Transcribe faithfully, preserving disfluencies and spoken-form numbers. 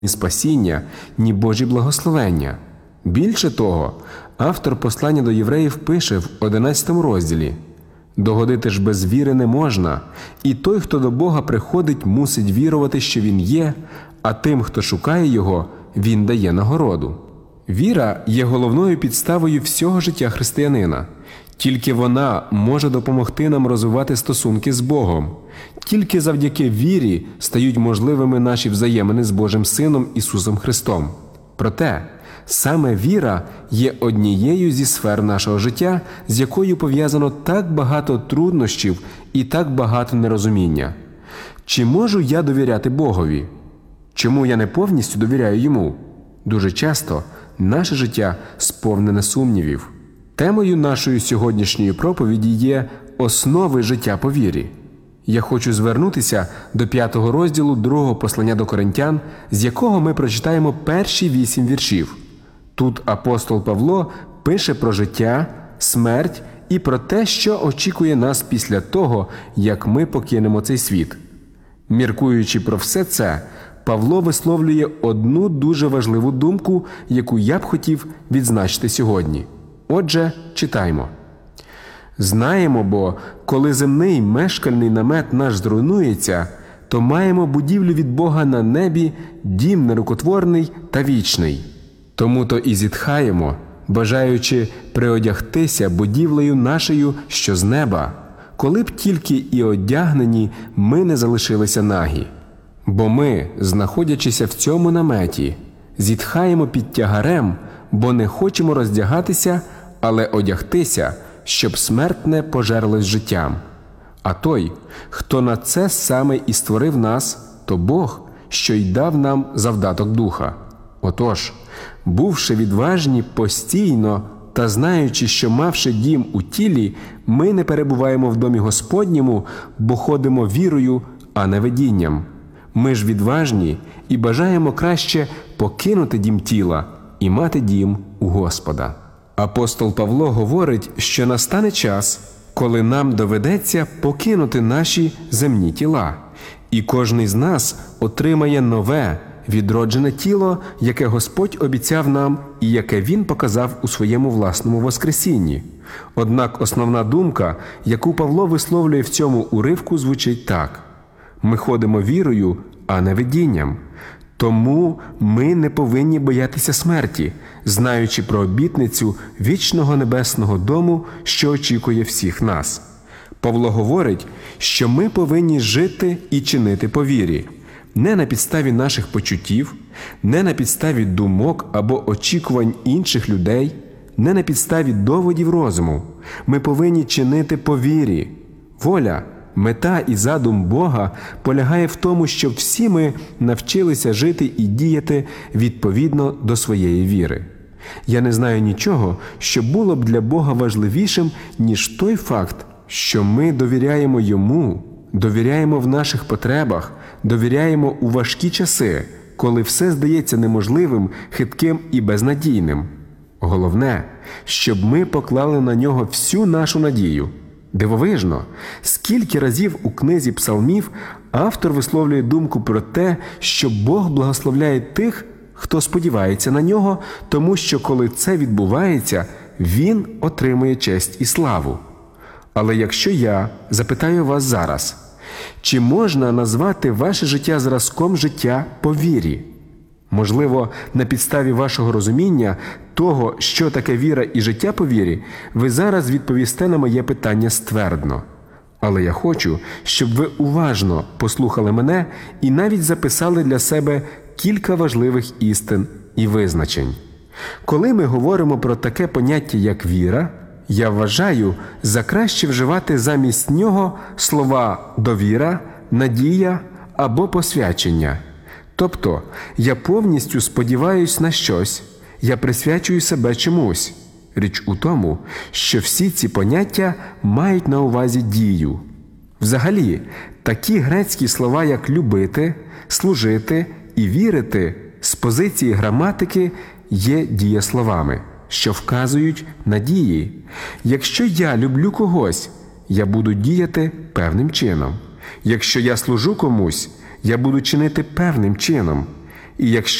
ні спасіння, ні Божі благословення. Більше того, автор послання до євреїв пише в одинадцятому розділі: «Догодити ж без віри не можна, і той, хто до Бога приходить, мусить вірувати, що Він є, а тим, хто шукає Його, Він дає нагороду». Віра є головною підставою всього життя християнина. Тільки вона може допомогти нам розвивати стосунки з Богом. Тільки завдяки вірі стають можливими наші взаємини з Божим Сином Ісусом Христом. Проте, саме віра є однією зі сфер нашого життя, з якою пов'язано так багато труднощів і так багато нерозуміння. Чи можу я довіряти Богові? Чому я не повністю довіряю Йому? Дуже часто наше життя сповнене сумнівів. Темою нашої сьогоднішньої проповіді є «Основи життя по вірі». Я хочу звернутися до п'ятого розділу другого послання до Коринтян, з якого ми прочитаємо перші вісім віршів. Тут апостол Павло пише про життя, смерть і про те, що очікує нас після того, як ми покинемо цей світ. Міркуючи про все це, Павло висловлює одну дуже важливу думку, яку я б хотів відзначити сьогодні. Отже, читаймо. «Знаємо, бо, коли земний мешкальний намет наш зруйнується, то маємо будівлю від Бога на небі, дім нерукотворний та вічний. Тому-то і зітхаємо, бажаючи приодягтися будівлею нашою, що з неба, коли б тільки і одягнені ми не залишилися нагі. Бо ми, знаходячися в цьому наметі, зітхаємо під тягарем, бо не хочемо роздягатися, але одягтися, щоб смертне пожерлось життям. А той, хто на це саме і створив нас, то Бог, що й дав нам завдаток духа. Отож, бувши відважні постійно та знаючи, що мавши дім у тілі, ми не перебуваємо в домі Господньому, бо ходимо вірою, а не видінням. Ми ж відважні і бажаємо краще покинути дім тіла і мати дім у Господа». Апостол Павло говорить, що настане час, коли нам доведеться покинути наші земні тіла, і кожний з нас отримає нове, відроджене тіло, яке Господь обіцяв нам і яке Він показав у своєму власному воскресінні. Однак основна думка, яку Павло висловлює в цьому уривку, звучить так: «Ми ходимо вірою, а не видінням. Тому ми не повинні боятися смерті, знаючи про обітницю вічного небесного дому, що очікує всіх нас». Павло говорить, що ми повинні жити і чинити по вірі, не на підставі наших почуттів, не на підставі думок або очікувань інших людей, не на підставі доводів розуму. Ми повинні чинити по вірі. Воля, мета і задум Бога полягає в тому, щоб всі ми навчилися жити і діяти відповідно до своєї віри. Я не знаю нічого, що було б для Бога важливішим, ніж той факт, що ми довіряємо Йому, довіряємо в наших потребах, довіряємо у важкі часи, коли все здається неможливим, хитким і безнадійним. Головне, щоб ми поклали на Нього всю нашу надію. Дивовижно, скільки разів у книзі Псалмів автор висловлює думку про те, що Бог благословляє тих, хто сподівається на Нього, тому що коли це відбувається, Він отримує честь і славу. Але якщо я запитаю вас зараз, чи можна назвати ваше життя зразком життя по вірі? Можливо, на підставі вашого розуміння того, що таке віра і життя по вірі, ви зараз відповісте на моє питання ствердно. Але я хочу, щоб ви уважно послухали мене і навіть записали для себе кілька важливих істин і визначень. Коли ми говоримо про таке поняття, як віра, я вважаю за краще вживати замість нього слова «довіра», «надія» або «посвячення». Тобто, я повністю сподіваюсь на щось, я присвячую себе чомусь. Річ у тому, що всі ці поняття мають на увазі дію. Взагалі, такі грецькі слова, як «любити», «служити» і «вірити» з позиції граматики є дієсловами, що вказують на дії. Якщо я люблю когось, я буду діяти певним чином. Якщо я служу комусь, я буду чинити певним чином. І якщо